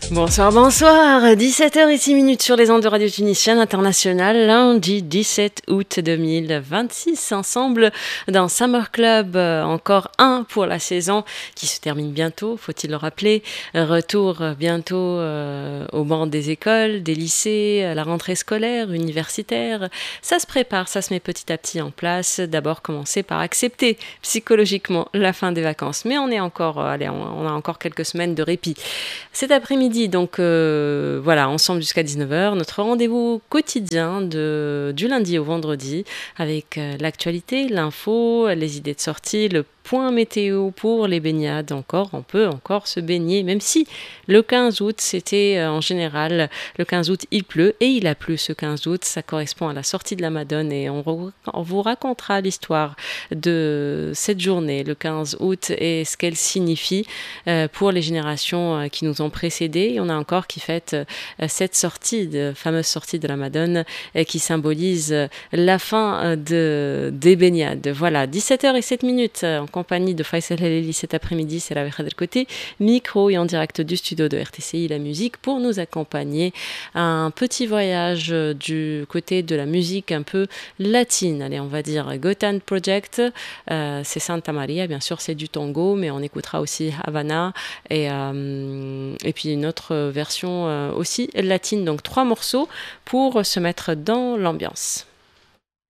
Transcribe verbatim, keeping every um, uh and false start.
Bonsoir, bonsoir. dix-sept heures six minutes sur les ondes de Radio Tunisienne Internationale, lundi dix-sept août deux mille vingt-six, ensemble dans Summer Club, euh, encore un pour la saison qui se termine bientôt, faut-il le rappeler. Retour bientôt euh, au banc des écoles, des lycées, à la rentrée scolaire, universitaire. Ça se prépare, ça se met petit à petit en place. D'abord commencer par accepter psychologiquement la fin des vacances. Mais on est encore, euh, allez, on, on a encore quelques semaines de répit. Cet après-midi, donc euh, voilà, ensemble jusqu'à dix-neuf heures, notre rendez-vous quotidien de, du lundi au vendredi avec euh, l'actualité, l'info, les idées de sortie, le point météo pour les baignades. Encore, on peut encore se baigner, même si le quinze août, c'était euh, en général, le quinze août, il pleut et il a plu ce quinze août. Ça correspond à la sortie de la Madone et on, re- on vous racontera l'histoire de cette journée, le quinze août, et ce qu'elle signifie euh, pour les générations euh, qui nous ont précédés. Et on a encore qui fête euh, cette sortie, de fameuse sortie de la Madone, euh, qui symbolise euh, la fin euh, de, des baignades. Voilà, dix-sept heures sept minutes euh, en compagnie de Faisal Haleli cet après-midi, c'est la Verre del Côté, micro et en direct du studio de R T C I La Musique pour nous accompagner à un petit voyage euh, du côté de la musique un peu latine. Allez, on va dire Gotan Project, euh, c'est Santa Maria, bien sûr, c'est du tango, mais on écoutera aussi Havana et, euh, et puis une autre version euh, aussi latine. Donc trois morceaux pour se mettre dans l'ambiance.